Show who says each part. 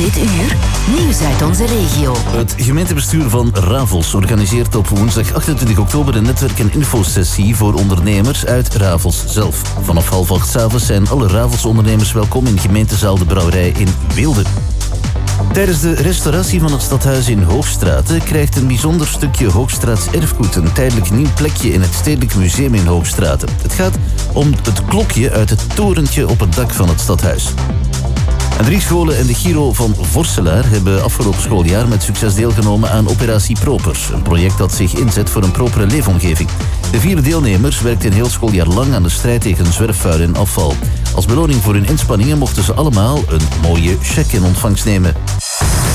Speaker 1: Dit uur, nieuws uit onze regio.
Speaker 2: Het gemeentebestuur van Ravels organiseert op woensdag 28 oktober een netwerk- en infosessie voor ondernemers uit Ravels zelf. Vanaf 7:30 s'avonds zijn alle Ravels ondernemers welkom in gemeentezaal De Brouwerij in Weelde. Tijdens de restauratie van het stadhuis in Hoogstraten krijgt een bijzonder stukje Hoogstraats erfgoed een tijdelijk nieuw plekje in het Stedelijk Museum in Hoogstraten. Het gaat om het klokje uit het torentje op het dak van het stadhuis. En 3 scholen en de Giro van Vorselaar hebben afgelopen schooljaar met succes deelgenomen aan Operatie Proper. Een project dat zich inzet voor een propere leefomgeving. De 4 deelnemers werkten een heel schooljaar lang aan de strijd tegen zwerfvuil en afval. Als beloning voor hun inspanningen mochten ze allemaal een mooie cheque in ontvangst nemen.